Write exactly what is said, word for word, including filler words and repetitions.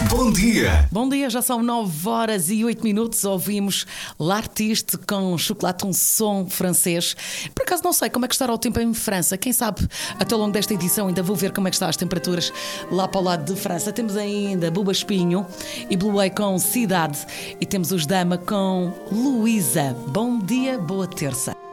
Bom dia! Bom dia, já são nove horas e oito minutos. Ouvimos L'Artiste com Chocolate, um som francês. Por acaso não sei como é que estará o tempo em França. Quem sabe até ao longo desta edição ainda vou ver como é que estão as temperaturas lá para o lado de França. Temos ainda Buba Espinho e Blue Way com Cidade. E temos os Dama com Luísa. Bom dia, boa terça.